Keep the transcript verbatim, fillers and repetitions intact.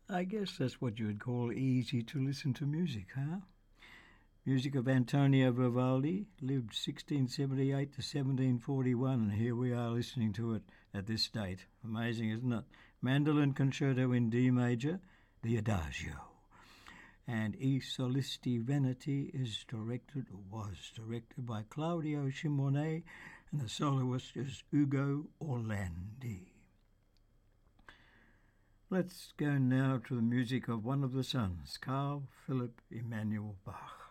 I guess that's what you would call easy to listen to music, huh? Music of Antonio Vivaldi, lived sixteen seventy-eight to seventeen forty-one, and here we are listening to it at this date. Amazing, isn't it? Mandolin Concerto in D major, the Adagio. And I Solisti Veneti is directed, or was directed, by Claudio Simone, and the soloist is Ugo Orlandi. Let's go now to the music of one of the sons, Carl Philipp Emanuel Bach.